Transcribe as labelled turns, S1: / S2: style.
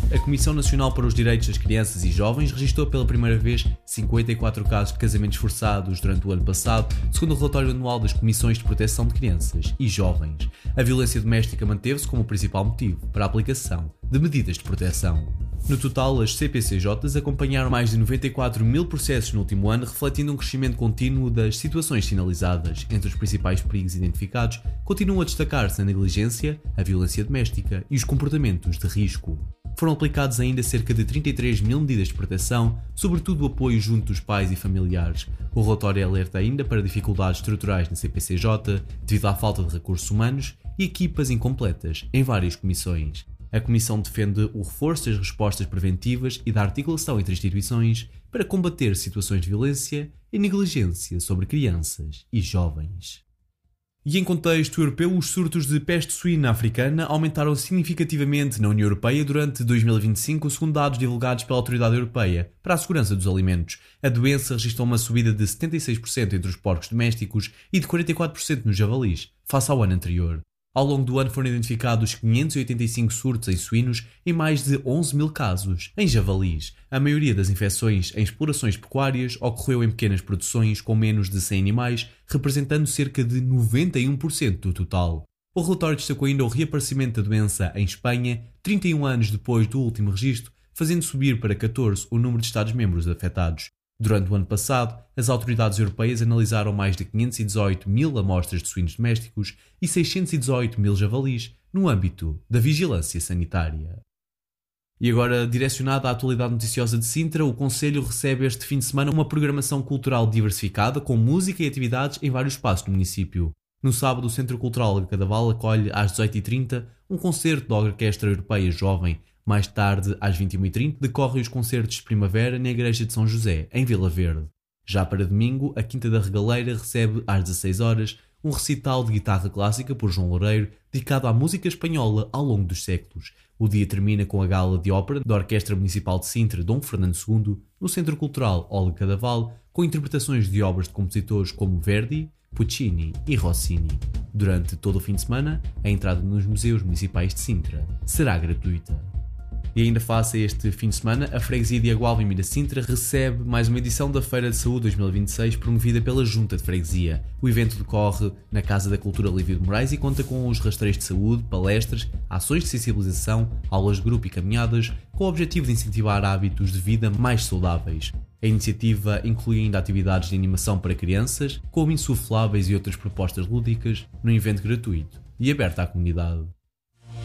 S1: A Comissão Nacional para os Direitos das Crianças e Jovens registrou pela primeira vez 54 casos de casamentos forçados durante o ano passado, segundo o relatório anual das Comissões de Proteção de Crianças e Jovens. A violência doméstica manteve-se como o principal motivo para a aplicação de medidas de proteção. No total, as CPCJs acompanharam mais de 94 mil processos no último ano, refletindo um crescimento contínuo das situações sinalizadas. Entre os principais perigos identificados, continuam a destacar-se a negligência, a violência doméstica e os comportamentos de risco. Foram aplicados ainda cerca de 33 mil medidas de proteção, sobretudo o apoio junto dos pais e familiares. O relatório alerta ainda para dificuldades estruturais na CPCJ, devido à falta de recursos humanos e equipas incompletas em várias comissões. A Comissão defende o reforço das respostas preventivas e da articulação entre instituições para combater situações de violência e negligência sobre crianças e jovens. E em contexto europeu, os surtos de peste suína africana aumentaram significativamente na União Europeia durante 2025, segundo dados divulgados pela Autoridade Europeia para a Segurança dos Alimentos. A doença registrou uma subida de 76% entre os porcos domésticos e de 44% nos javalis, face ao ano anterior. Ao longo do ano foram identificados 585 surtos em suínos e mais de 11 mil casos em javalis. A maioria das infecções em explorações pecuárias ocorreu em pequenas produções com menos de 100 animais, representando cerca de 91% do total. O relatório destacou ainda o reaparecimento da doença em Espanha, 31 anos depois do último registro, fazendo subir para 14 o número de Estados-membros afetados. Durante o ano passado, as autoridades europeias analisaram mais de 518 mil amostras de suínos domésticos e 618 mil javalis no âmbito da vigilância sanitária. E agora, direcionada à atualidade noticiosa de Sintra, o Conselho recebe este fim de semana uma programação cultural diversificada com música e atividades em vários espaços do município. No sábado, o Centro Cultural de Cadaval acolhe às 18h30 um concerto da Orquestra Europeia Jovem. Mais tarde, às 21h30, decorrem os concertos de primavera na Igreja de São José, em Vila Verde. Já para domingo, a Quinta da Regaleira recebe, às 16h, um recital de guitarra clássica por João Loureiro, dedicado à música espanhola ao longo dos séculos. O dia termina com a gala de ópera da Orquestra Municipal de Sintra, Dom Fernando II, no Centro Cultural Olga Cadaval, com interpretações de obras de compositores como Verdi, Puccini e Rossini. Durante todo o fim de semana, a entrada nos museus municipais de Sintra será gratuita. E ainda face a este fim de semana, a Freguesia de Agualva da Sintra recebe mais uma edição da Feira de Saúde 2026 promovida pela Junta de Freguesia. O evento decorre na Casa da Cultura Lívia de Moraes e conta com os rastreios de saúde, palestras, ações de sensibilização, aulas de grupo e caminhadas, com o objetivo de incentivar hábitos de vida mais saudáveis. A iniciativa inclui ainda atividades de animação para crianças, como insufláveis e outras propostas lúdicas, num evento gratuito e aberto à comunidade.